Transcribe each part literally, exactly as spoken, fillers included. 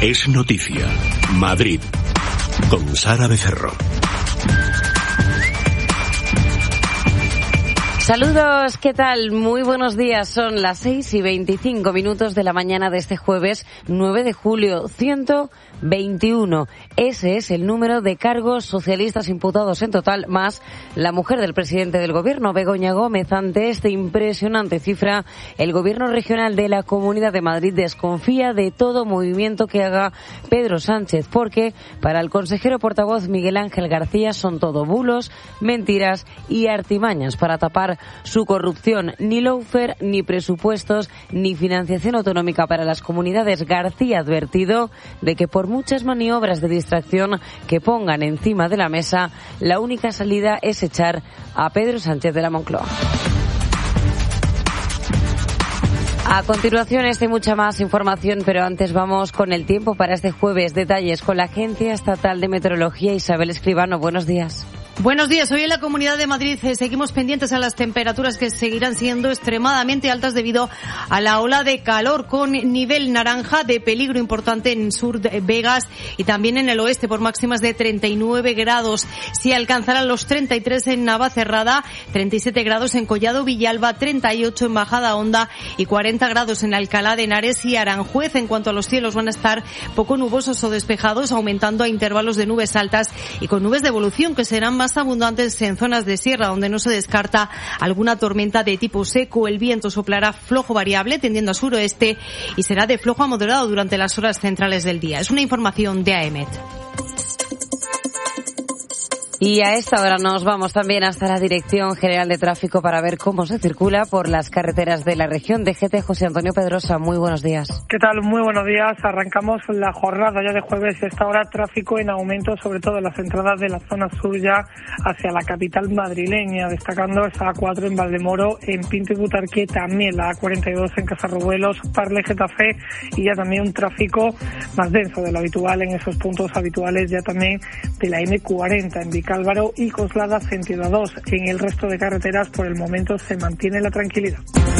Es noticia. Madrid. Con Sara Becerro. Saludos, ¿qué tal? Muy buenos días. Son las seis y veinticinco minutos de la mañana de este jueves nueve de julio. ciento veintiuno. Ese es el número de cargos socialistas imputados en total, más la mujer del presidente del gobierno, Begoña Gómez. Ante esta impresionante cifra, el gobierno regional de la Comunidad de Madrid desconfía de todo movimiento que haga Pedro Sánchez, porque para el consejero portavoz Miguel Ángel García son todo bulos, mentiras y artimañas para tapar su corrupción. Ni lawfare, ni presupuestos, ni financiación autonómica para las comunidades. García ha advertido de que por muchas maniobras de distracción que pongan encima de la mesa, la única salida es echar a Pedro Sánchez de la Moncloa. A continuación, esta y mucha más información, pero antes vamos con el tiempo para este jueves. Detalles con la Agencia Estatal de Meteorología. Isabel Escribano, buenos días. Buenos días. Hoy en la Comunidad de Madrid eh, seguimos pendientes a las temperaturas que seguirán siendo extremadamente altas debido a la ola de calor, con nivel naranja de peligro importante en sur de Vegas y también en el oeste por máximas de treinta y nueve grados. Si alcanzarán los treinta y tres en Navacerrada, treinta y siete grados en Collado Villalba, treinta y ocho en Majadahonda y cuarenta grados en Alcalá de Henares y Aranjuez. En cuanto a los cielos, van a estar poco nubosos o despejados, aumentando a intervalos de nubes altas y con nubes de evolución que serán más más abundantes en zonas de sierra, donde no se descarta alguna tormenta de tipo seco. El viento soplará flojo variable, tendiendo a suroeste, y será de flojo a moderado durante las horas centrales del día. Es una información de A E M E T. Y a esta hora nos vamos también hasta la Dirección General de Tráfico para ver cómo se circula por las carreteras de la región. D G T, José Antonio Pedrosa, muy buenos días. ¿Qué tal? Muy buenos días. Arrancamos la jornada ya de jueves. Esta hora tráfico en aumento, sobre todo en las entradas de la zona sur ya hacia la capital madrileña, destacando esa A cuatro en Valdemoro, en Pinto y Butarque, también la A cuarenta y dos en Casarruelos, Parle, Getafe, y ya también un tráfico más denso de lo habitual en esos puntos habituales ya también de la eme cuarenta en Vicálvaro y Coslada, sentido dos. En el resto de carreteras por el momento se mantiene la tranquilidad.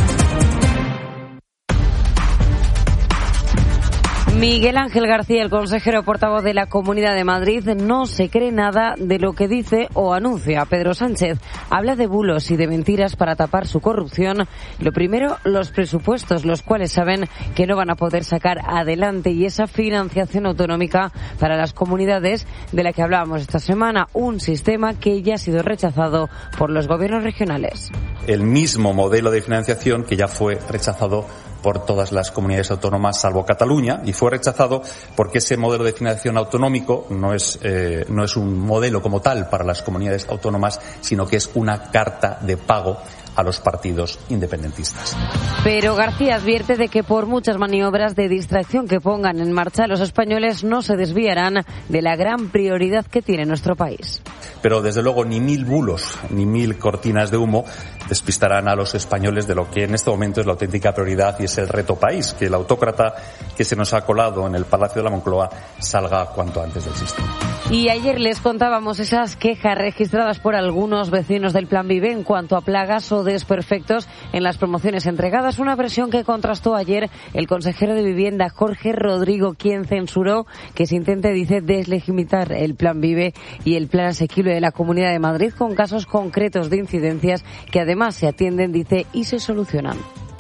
Miguel Ángel García, el consejero portavoz de la Comunidad de Madrid, no se cree nada de lo que dice o anuncia Pedro Sánchez. Habla de bulos y de mentiras para tapar su corrupción. Lo primero, los presupuestos, los cuales saben que no van a poder sacar adelante, y esa financiación autonómica para las comunidades de la que hablábamos esta semana, un sistema que ya ha sido rechazado por los gobiernos regionales. El mismo modelo de financiación que ya fue rechazado por todas las comunidades autónomas salvo Cataluña, y fue rechazado porque ese modelo de financiación autonómico no es eh, no es un modelo como tal para las comunidades autónomas, sino que es una carta de pago a los partidos independentistas. Pero García advierte de que por muchas maniobras de distracción que pongan en marcha, los españoles no se desviarán de la gran prioridad que tiene nuestro país. Pero desde luego ni mil bulos ni mil cortinas de humo despistarán a los españoles de lo que en este momento es la auténtica prioridad, y es el reto país, que el autócrata que se nos ha colado en el Palacio de la Moncloa salga cuanto antes del sistema. Y ayer les contábamos esas quejas registradas por algunos vecinos del Plan Vive en cuanto a plagas o desperfectos en las promociones entregadas, una versión que contrastó ayer el consejero de Vivienda, Jorge Rodrigo, quien censuró que se intente, dice, deslegitimar el Plan Vive y el Plan Asequible de la Comunidad de Madrid, con casos concretos de incidencias que además se atienden, dice, y se solucionan.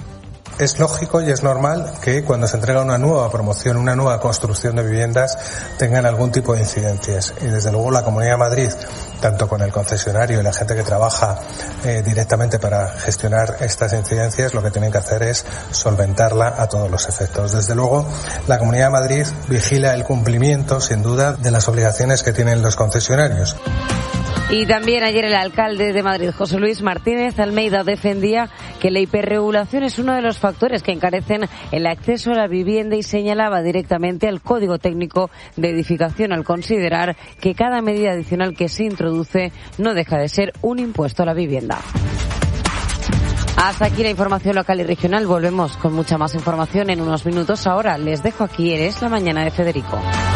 Es lógico y es normal que cuando se entrega una nueva promoción, una nueva construcción de viviendas, tengan algún tipo de incidencias. Y desde luego la Comunidad de Madrid, tanto con el concesionario y la gente que trabaja eh, directamente para gestionar estas incidencias, lo que tienen que hacer es solventarla a todos los efectos. Desde luego, la Comunidad de Madrid vigila el cumplimiento, sin duda, de las obligaciones que tienen los concesionarios. Y también ayer el alcalde de Madrid, José Luis Martínez Almeida, defendía que la hiperregulación es uno de los factores que encarecen el acceso a la vivienda, y señalaba directamente al Código Técnico de Edificación al considerar que cada medida adicional que se introduce no deja de ser un impuesto a la vivienda. Hasta aquí la información local y regional. Volvemos con mucha más información en unos minutos. Ahora les dejo aquí, eres la mañana de Federico.